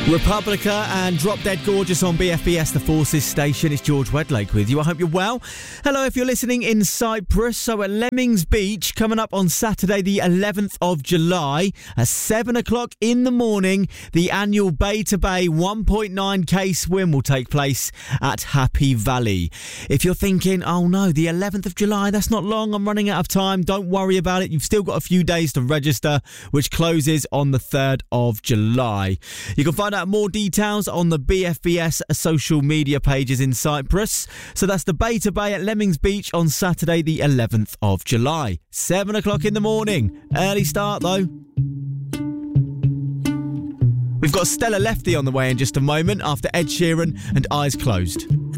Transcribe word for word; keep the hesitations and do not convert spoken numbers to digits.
Republica and Drop Dead Gorgeous on B F B S, the Forces station. It's George Wedlake with you. I hope you're well. Hello, if you're listening in Cyprus. So at Lemmings Beach, coming up on Saturday the eleventh of July at seven o'clock in the morning, the annual Bay to Bay one point nine K swim will take place at Happy Valley. If you're thinking, oh no, the eleventh of July, that's not long, I'm running out of time, don't worry about it. You've still got a few days to register, which closes on the third of July. You can find out more details on the B F B S social media pages in Cyprus. So that's the Bay to Bay at Lemmings Beach on Saturday the eleventh of July. seven o'clock in the morning. Early start though. We've got Stella Lefty on the way in just a moment after Ed Sheeran and Eyes Closed.